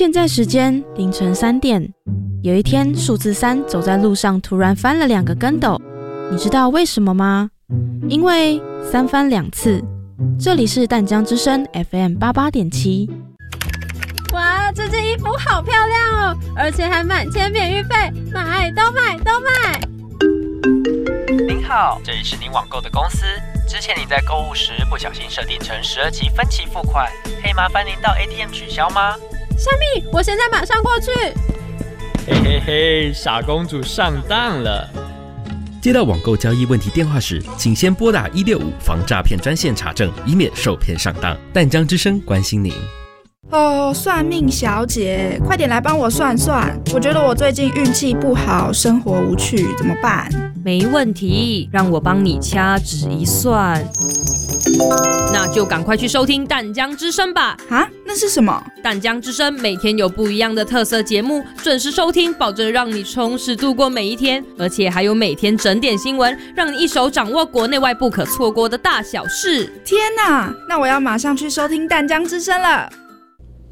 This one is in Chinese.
现在时间凌晨3点，有一天数字3走在路上突然翻了2个跟斗，你知道为什么吗？因为3翻2次。这里是淡江之声 FM 88.7。 哇，这件衣服好漂亮哦，而且还满千免运费，买都买都买。 您好，这里是您网购的公司。之前你在购物时不小心设定成12期分期付款，可以麻烦您到 ATM 取消吗？ 虾米，我现在马上过去。 嘿嘿嘿，傻公主上当了。 接到网购交易问题电话时，请先拨打165防诈骗专线查证，以免受骗上当。淡江之声关心您。 哦，算命小姐，快点来帮我算算。我觉得我最近运气不好，生活无趣，怎么办？ 没问题，让我帮你掐指一算。那就赶快去收听淡江之声吧。 啊，那是什么？ 淡江之声每天有不一样的特色节目，准时收听，保证让你充实度过每一天。而且还有每天整点新闻，让你一手掌握国内外不可错过的大小事。 天哪，那我要马上去收听淡江之声了。